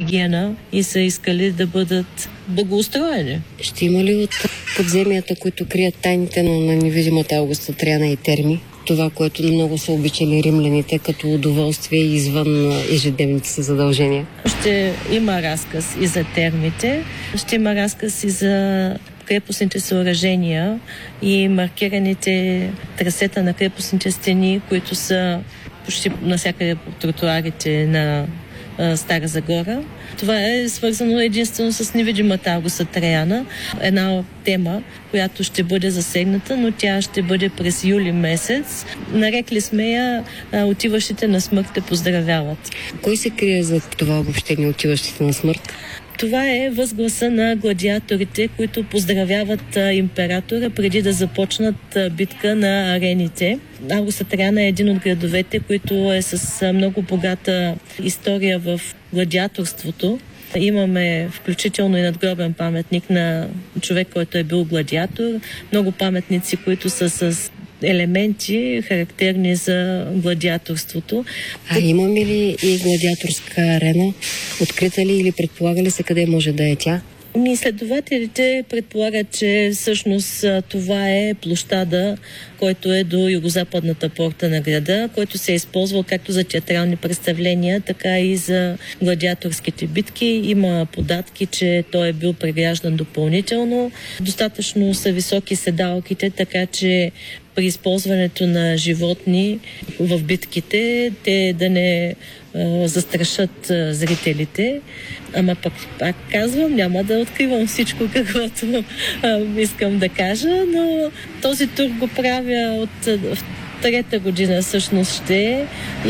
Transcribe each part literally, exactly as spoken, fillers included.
хигиена и са искали да бъдат благоустроени. Ще има ли от подземията, които крият тайните на, на невидимата Августа Трояна и Терми? Това, което много са обичали римляните като удоволствие извън ежедневните си задължения. Ще има разказ и за термите, ще има разказ и за крепостните съоръжения и маркираните трасета на крепостните стени, които са почти навсякъде по тротуарите на а, Стара Загора. Това е свързано единствено с невидимата Августа Трояна. Една тема, която ще бъде засегната, но тя ще бъде през юли месец. Нарекли сме я а, "Отиващите на смърт те поздравяват". Кой се крие за това обобщение "Отиващите на смърт"? Това е възгласа на гладиаторите, които поздравяват а, императора преди да започнат а, битка на арените. Августа Трояна е един от градовете, който е с а, много богата история в гладиаторството. Имаме включително и надгробен паметник на човек, който е бил гладиатор. Много паметници, които са с елементи, характерни за гладиаторството. А имаме ли и гладиаторска арена? Открита ли или предполага ли се къде може да е тя? Изследователите предполагат, че всъщност това е площада, който е до югозападната порта на града, който се е използвал както за театрални представления, така и за гладиаторските битки. Има податки, че той е бил преграждан допълнително. Достатъчно са високи седалките, така че при използването на животни в битките, те да не а, застрашат а, зрителите. Ама пък, пак казвам, няма да откривам всичко, каквото а, искам да кажа, но този тур го правя от в трета година всъщност ще е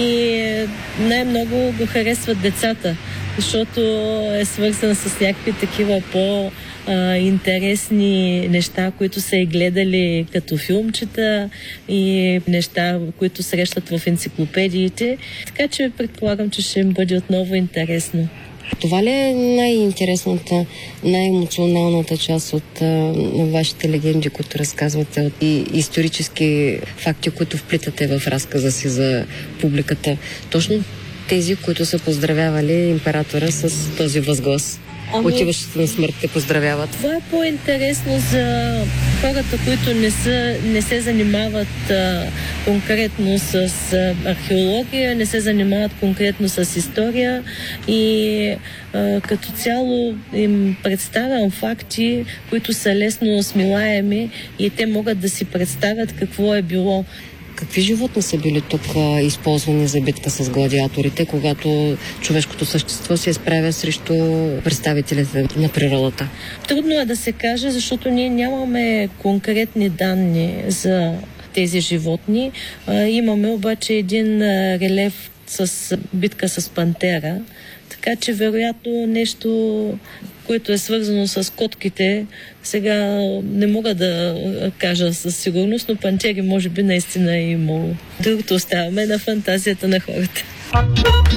и най-много го харесват децата, защото е свързан с някакви такива по- интересни неща, които са и гледали като филмчета и неща, които срещат в енциклопедиите. Така че предполагам, че ще им бъде отново интересно. Това ли е най-интересната, най-емоционалната част от а, вашите легенди, които разказвате, от и исторически факти, които вплитате в разказа си за публиката? Точно тези, които са поздравявали императора с този възглас. Ами, "Отиващите на смърт те поздравяват". Това е по-интересно за хората, които не, са, не се занимават а, конкретно с а, археология, не се занимават конкретно с история и а, като цяло им представям факти, които са лесно смилаеми и те могат да си представят какво е било. Какви животни са били тук а, използвани за битка с гладиаторите, когато човешкото същество се изправя срещу представителите на природата? Трудно е да се каже, защото ние нямаме конкретни данни за тези животни. А, имаме обаче един а, релеф с битка с пантера, така че вероятно нещо, което е свързано с котките, сега не мога да кажа със сигурност, но пантери може би наистина е имало. Другото оставяме на фантазията на хората.